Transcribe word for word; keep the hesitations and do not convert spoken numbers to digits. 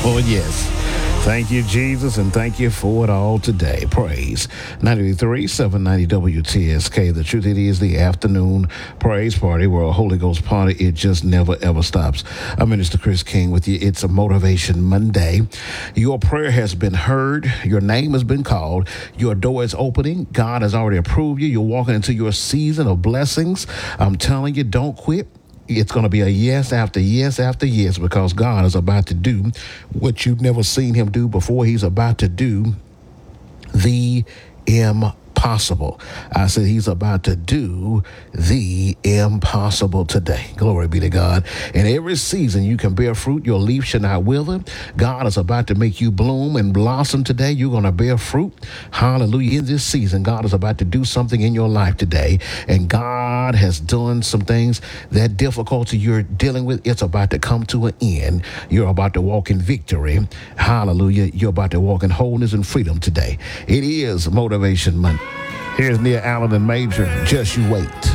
Oh, yes. Thank you, Jesus, and thank you for it all today. Praise. ninety-three, seven ninety W T S K. The truth, it is the afternoon praise party where a Holy Ghost party, it just never, ever stops. I'm Minister Chris King with you. It's a Motivation Monday. Your prayer has been heard. Your name has been called. Your door is opening. God has already approved you. You're walking into your season of blessings. I'm telling you, don't quit. It's going to be a yes after yes after yes because God is about to do what you've never seen him do before. He's about to do the impossible. I said he's about to do the impossible today. Glory be to God. In every season you can bear fruit. Your leaf shall not wither. God is about to make you bloom and blossom today. You're going to bear fruit. Hallelujah. In this season, God is about to do something in your life today. And God has done some things. That difficulty you're dealing with, it's about to come to an end. You're about to walk in victory. Hallelujah. You're about to walk in wholeness and freedom today. It is Motivation Monday. Here's Nia Allen and Major. Just you wait.